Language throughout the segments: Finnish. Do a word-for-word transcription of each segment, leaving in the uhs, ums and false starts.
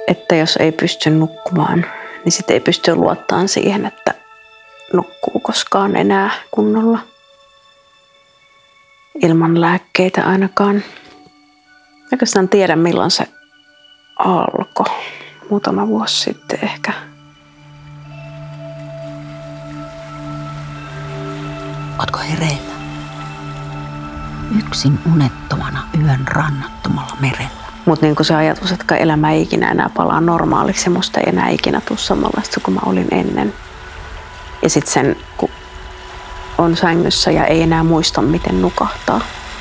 että jos ei pysty nukkumaan, niin sitten ei pysty luottamaan siihen, että nukkuu koskaan enää kunnolla. Ilman lääkkeitä ainakaan. Oikeastaan tiedä, milloin se alkoi. Muutama vuosi sitten ehkä. Ootko hereillä? Yksin unettomana yön rannattomalla merellä. Mutta niin se ajatus, että elämä ei ikinä enää palaa normaaliksi, musta ei enää ikinä tule samanlaista kuin mä olin ennen. Ja sitten sen, kun on sängyssä ja ei enää muista, miten nukahtaa.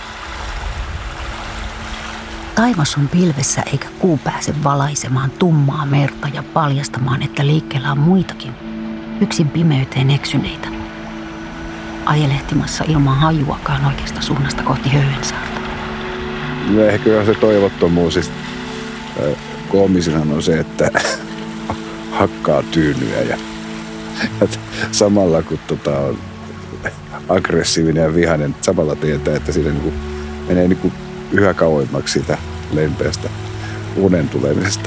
Taivas on pilvessä eikä kuu pääse valaisemaan tummaa merta ja paljastamaan, että liikkeellä on muitakin, yksin pimeyteen eksyneitä. Ajelehtimassa ilman hajuakaan oikeasta suunnasta kohti Höyhensaarta. No ehkä se toivottomuus, siis koomisinhan on se, että hakkaa tyynyä ja samalla kun tota on aggressiivinen ja vihainen, samalla tietää, että siinä niinku menee niinku yhä kauemmaksi siitä lempeästä unen tulemisesta.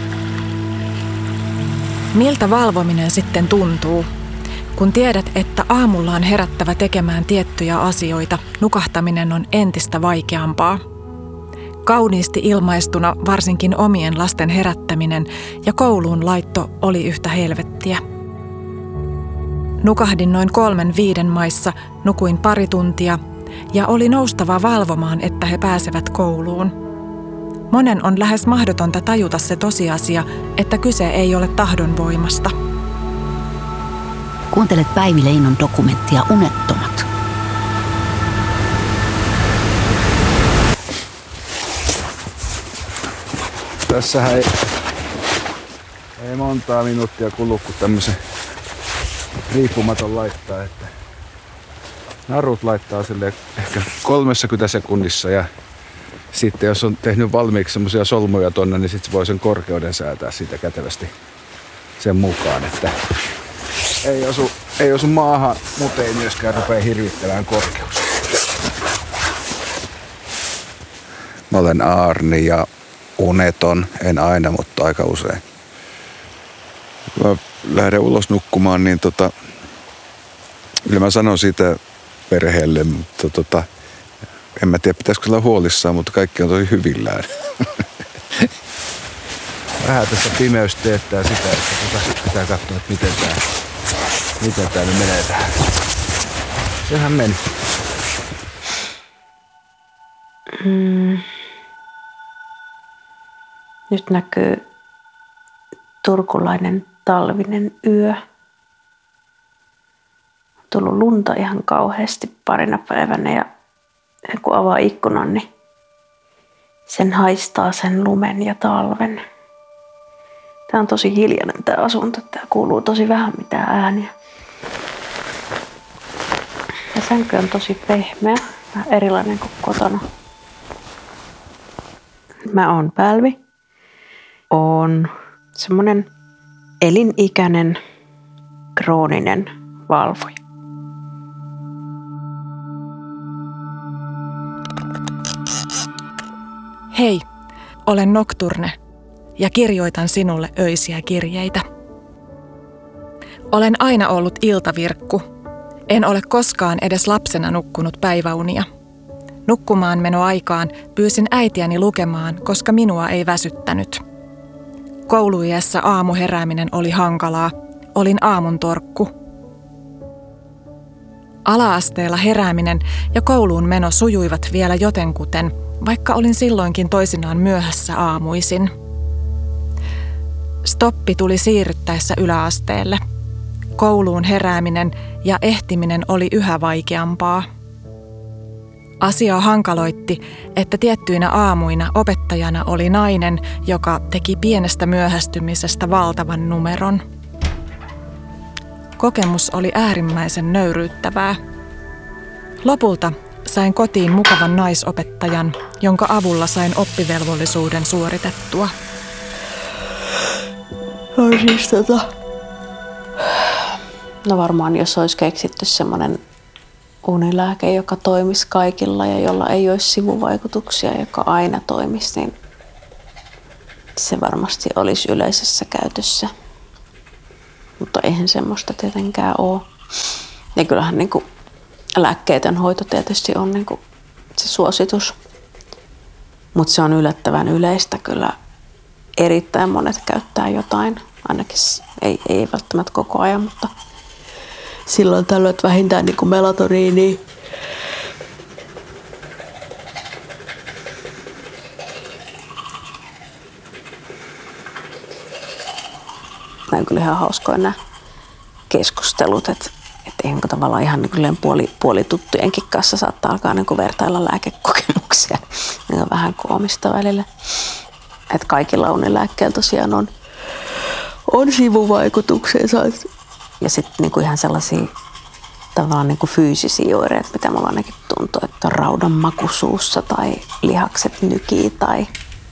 Miltä valvominen sitten tuntuu? Kun tiedät, että aamulla on herättävä tekemään tiettyjä asioita, nukahtaminen on entistä vaikeampaa. Kauniisti ilmaistuna varsinkin omien lasten herättäminen ja kouluun laitto oli yhtä helvettiä. Nukahdin noin kolmen viiden maissa, nukuin pari tuntia ja oli noustava valvomaan, että he pääsevät kouluun. Monen on lähes mahdotonta tajuta se tosiasia, että kyse ei ole tahdonvoimasta. Kuuntelet Päivi Leinon dokumenttia Unettomat. Tässähän ei, ei montaa minuuttia kulu, kun tämmöisen riippumaton laittaa, että narut laittaa silleen ehkä kolmekymmentä sekunnissa ja sitten jos on tehnyt valmiiksi semmoisia solmuja tonne, niin sitten voi sen korkeuden säätää siitä kätevästi sen mukaan, että ei osu, ei osu maahan, mutta ei myöskään rupea hirvittämään korkeus. Mä olen Aarni ja uneton, en aina, mutta aika usein. Kun mä lähden ulos nukkumaan, niin tota, kyllä mä sanon siitä perheelle, mutta tota, en mä tiedä pitäisikö olla huolissaan, mutta kaikki on tosi hyvillään. Vähän tässä pimeys teettää sitä, että tota, pitää katsoa, että miten tää, miten tää nyt menee tähän. Sehän meni. Mm. Nyt näkyy turkulainen talvinen yö. On tullut lunta ihan kauheasti parina päivänä ja kun avaa ikkunan, niin sen haistaa sen lumen ja talven. Tää on tosi hiljainen tää asunto. Tää kuuluu tosi vähän mitään ääniä. Ja sänky on tosi pehmeä. Vähän erilainen kuin kotona. Mä oon Pälvi. Oon semmonen elinikäinen, krooninen valvoja. Hei, olen Nocturne ja kirjoitan sinulle öisiä kirjeitä. Olen aina ollut iltavirkku. En ole koskaan edes lapsena nukkunut päiväunia. Nukkumaan menoaikaan pyysin äitiäni lukemaan, koska minua ei väsyttänyt. Kouluiässä aamuherääminen oli hankalaa. Olin aamuntorkku. Ala-asteella herääminen ja kouluun meno sujuivat vielä jotenkuten, vaikka olin silloinkin toisinaan myöhässä aamuisin. Stoppi tuli siirryttäessä yläasteelle. Kouluun herääminen ja ehtiminen oli yhä vaikeampaa. Asia hankaloitti, että tiettyinä aamuina opettajana oli nainen, joka teki pienestä myöhästymisestä valtavan numeron. Kokemus oli äärimmäisen nöyryyttävää. Lopulta sain kotiin mukavan naisopettajan, jonka avulla sain oppivelvollisuuden suoritettua. No siis tota... No varmaan jos olisi keksitty semmoinen unilääke, joka toimisi kaikilla ja jolla ei olisi sivuvaikutuksia, joka aina toimisi, niin se varmasti olisi yleisessä käytössä. Mutta eihän semmoista tietenkään ole. Ja kyllähän niin kuin lääkkeetön hoito tietysti on niin kuin se suositus. Mutta se on yllättävän yleistä kyllä. Erittäin monet käyttää jotain. Ainakin ei, ei välttämättä koko ajan, mutta silloin tällöin vähintään niin kuin melatoniinia. Nämä on kyllä ihan hauskoja nämä keskustelut, että, että ihan tavallaan ihan niin puoli, puolituttujenkin kanssa saattaa alkaa niin kuin vertailla lääkekokemuksia. Ne on vähän koomista välillä. Että kaikilla unilääkkeillä tosiaan on, on sivuvaikutuksensa. Ja sitten niin kuin ihan sellaisia tavallaan niin kuin fyysisiä oireita, mitä mulla ainakin tuntuu, että on raudan maku suussa tai lihakset nykii tai